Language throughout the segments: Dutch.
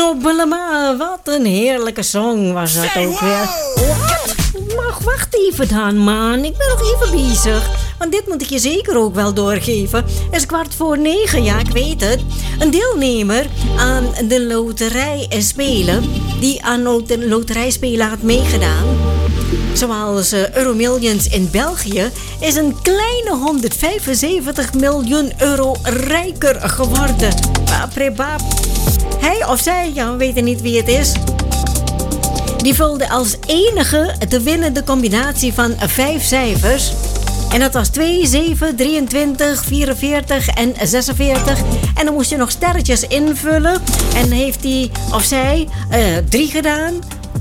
Belema, wat een heerlijke song was dat ook weer. Wacht even dan, man. Ik ben nog even bezig. Want dit moet ik je zeker ook wel doorgeven. Het is 8:45, ja, ik weet het. Een deelnemer aan de loterij spelen, die aan de loterijspelen had meegedaan, zoals Euromillions in België, is een kleine 175 miljoen euro rijker geworden. Hij of zij, ja, we weten niet wie het is, die vulde als enige de winnende combinatie van 5 cijfers. En dat was 2, 7, 23, 44 en 46. En dan moest je nog sterretjes invullen. En heeft hij of zij 3 gedaan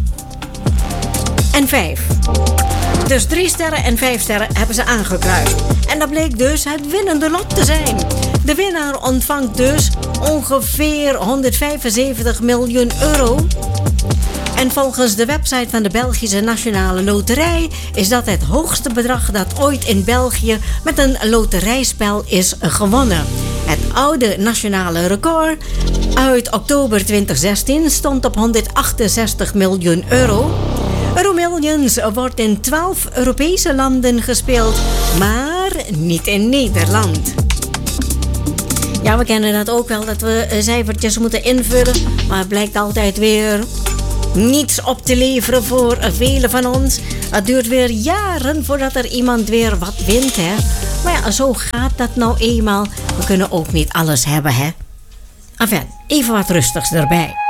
en 5. Dus 3 sterren en 5 sterren hebben ze aangekruist. En dat bleek dus het winnende lot te zijn. De winnaar ontvangt dus ongeveer 175 miljoen euro. En volgens de website van de Belgische Nationale Loterij is dat het hoogste bedrag dat ooit in België met een loterijspel is gewonnen. Het oude nationale record uit oktober 2016 stond op 168 miljoen euro. Euromillions wordt in 12 Europese landen gespeeld, maar niet in Nederland. Ja, we kennen dat ook wel, dat we cijfertjes moeten invullen, maar het blijkt altijd weer niets op te leveren voor velen van ons. Het duurt weer jaren voordat er iemand weer wat wint, hè. Maar ja, zo gaat dat nou eenmaal. We kunnen ook niet alles hebben, hè. Enfin, even wat rustigs erbij.